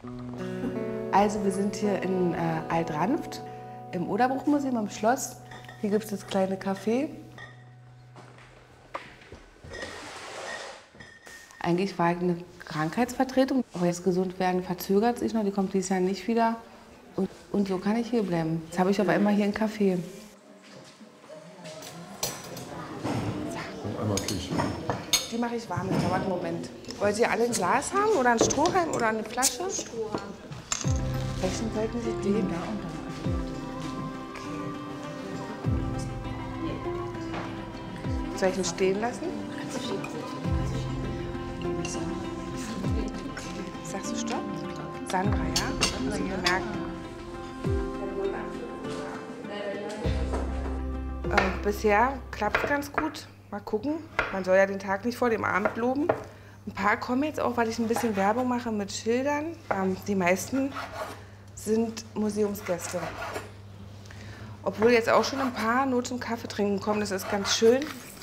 Also wir sind hier in Alt-Ranft, im Oderbruchmuseum am Schloss. Hier gibt es das kleine Café. Eigentlich war eine Krankheitsvertretung, aber jetzt gesund werden verzögert sich noch, die kommt dieses Jahr nicht wieder. Und so kann ich hier bleiben. Jetzt habe ich aber immer hier einen Kaffee. Einmal Küche. Die mache ich warm, das dauert einen Moment. Wollt ihr alle ein Glas haben oder ein Strohhalm oder eine Flasche? Strohhalm. Welchen sollten Sie den? Da und da. Soll ich ihn stehen lassen? Sagst du Stopp? Sandra, ja? Das muss ich mir merken. Bisher klappt es ganz gut. Mal gucken. Man soll ja den Tag nicht vor dem Abend loben. Ein paar kommen jetzt auch, weil ich ein bisschen Werbung mache mit Schildern. Die meisten sind Museumsgäste. Obwohl jetzt auch schon ein paar nur zum Kaffee trinken kommen. Das ist ganz schön.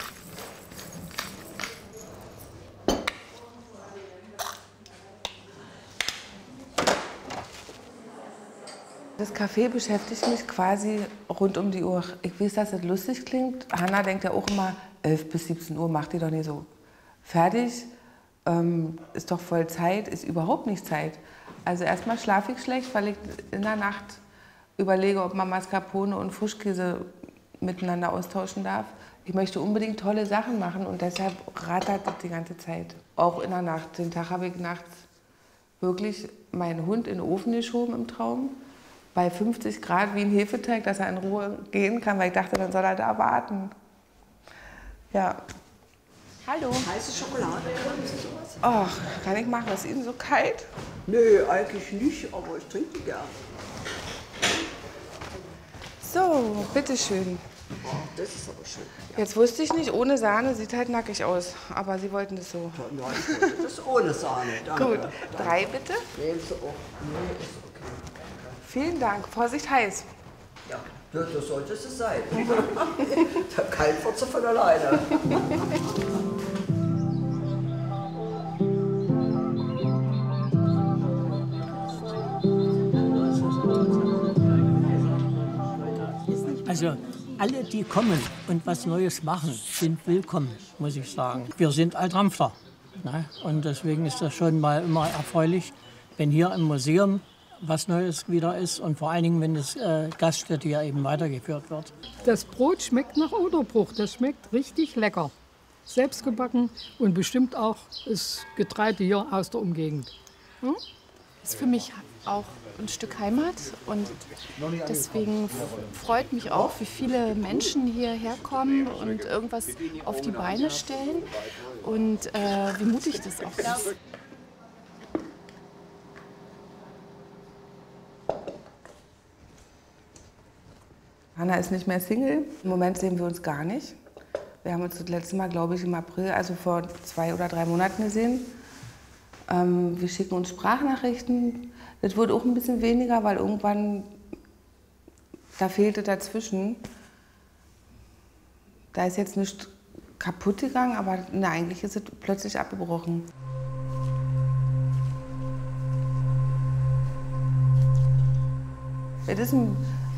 Das Café beschäftigt mich quasi rund um die Uhr. Ich weiß, dass es lustig klingt. Hanna denkt ja auch immer, 11 bis 17 Uhr macht die doch nicht so fertig. Ist doch voll Zeit, ist überhaupt nicht Zeit. Also erstmal schlafe ich schlecht, weil ich in der Nacht überlege, ob man Mascarpone und Frischkäse miteinander austauschen darf. Ich möchte unbedingt tolle Sachen machen und deshalb rattert das die ganze Zeit. Auch in der Nacht. Den Tag habe ich nachts wirklich meinen Hund in den Ofen geschoben im Traum. Bei 50 Grad wie ein Hefeteig, dass er in Ruhe gehen kann, weil ich dachte, dann soll er da warten. Ja. Hallo. Heiße Schokolade, können Sie sowas? Ach, kann ich machen. Ist Ihnen so kalt? Nö, eigentlich nicht, aber ich trinke die gern. So, bitteschön. Oh, das ist aber schön. Jetzt wusste ich nicht, ohne Sahne sieht halt nackig aus. Aber Sie wollten das so. Ja, nein, ich wollte das ohne Sahne. Danke. Gut. Danke. 3 bitte. Nehmen Sie auch. Nee, ist okay. Vielen Dank. Vorsicht, heiß. Ja, das sollte es sein. Der kalt wird sie von alleine. Also alle, die kommen und was Neues machen, sind willkommen, muss ich sagen. Wir sind Alt-Ranfter, ne? Und deswegen ist das schon mal immer erfreulich, wenn hier im Museum was Neues wieder ist und vor allen Dingen, wenn das Gaststätte hier eben weitergeführt wird. Das Brot schmeckt nach Oderbruch, das schmeckt richtig lecker. Selbst gebacken und bestimmt auch das Getreide hier aus der Umgegend. Hm? Ist für mich auch ein Stück Heimat und deswegen freut mich auch, wie viele Menschen hierher kommen und irgendwas auf die Beine stellen und wie mutig das auch ist. Hanna ist nicht mehr Single. Im Moment sehen wir uns gar nicht. Wir haben uns das letzte Mal, glaube ich, im April, also vor 2 oder 3 Monaten gesehen. Wir schicken uns Sprachnachrichten. Das wird auch ein bisschen weniger, weil irgendwann, da fehlte dazwischen. Da ist jetzt nicht kaputt gegangen, aber na, eigentlich ist es plötzlich abgebrochen. Es ist ein